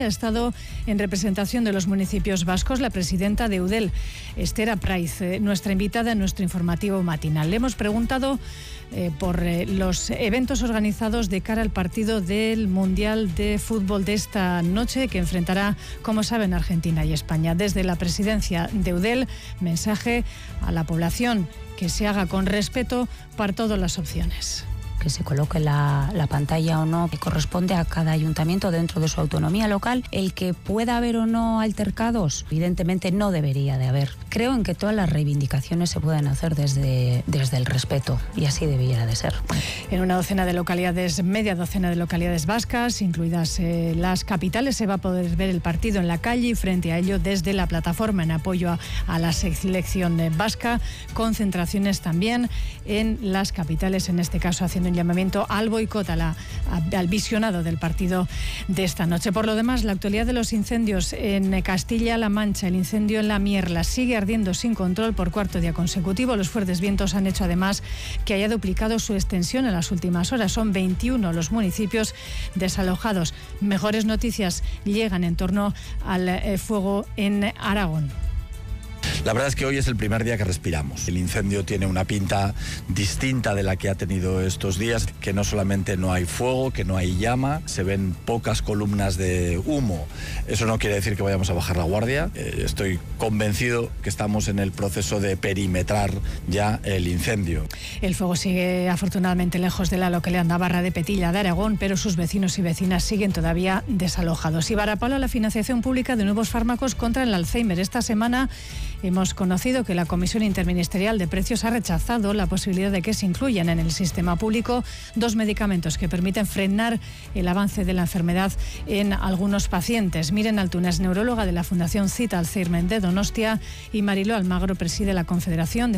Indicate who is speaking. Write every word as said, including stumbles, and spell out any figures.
Speaker 1: Ha estado en representación de los municipios vascos la presidenta de Eudel, Esther Apraiz, eh, nuestra invitada en nuestro informativo matinal. Le hemos preguntado eh, por eh, los eventos organizados de cara al partido del Mundial de Fútbol de esta noche, que enfrentará, como saben, Argentina y España. Desde la presidencia de Eudel, mensaje a la población: que se haga con respeto para todas las opciones.
Speaker 2: Que se coloque la, la pantalla o no, que corresponde a cada ayuntamiento dentro de su autonomía local. El que pueda haber o no altercados, evidentemente no debería de haber. Creo en que todas las reivindicaciones se pueden hacer desde, desde el respeto, y así debiera de ser.
Speaker 1: En una docena de localidades, media docena de localidades vascas, incluidas eh, las capitales, se va a poder ver el partido en la calle, y frente a ello, desde la plataforma en apoyo a, a la selección vasca, concentraciones también en las capitales, en este caso haciendo un llamamiento al boicot, a la, a, al visionado del partido de esta noche. Por lo demás, la actualidad de los incendios en Castilla-La Mancha. El incendio en La Mierla sigue ardiendo sin control por cuarto día consecutivo. Los fuertes vientos han hecho además que haya duplicado su extensión en las últimas horas. Son veintiuno los municipios desalojados. Mejores noticias llegan en torno al eh, fuego en Aragón.
Speaker 3: La verdad es que hoy es el primer día que respiramos. El incendio tiene una pinta distinta de la que ha tenido estos días, que no solamente no hay fuego, que no hay llama, se ven pocas columnas de humo. Eso no quiere decir que vayamos a bajar la guardia. Eh, estoy convencido que estamos en el proceso de perimetrar ya el incendio.
Speaker 1: El fuego sigue afortunadamente lejos de la localidad navarra de Petilla de Aragón, pero sus vecinos y vecinas siguen todavía desalojados. Y varapalo a la financiación pública de nuevos fármacos contra el Alzheimer. Esta semana hemos conocido que la Comisión Interministerial de Precios ha rechazado la posibilidad de que se incluyan en el sistema público dos medicamentos que permiten frenar el avance de la enfermedad en algunos pacientes. Miren Altuna es neuróloga de la Fundación Cita Alzheimer de Donostia, y Mariló Almagro preside la Confederación de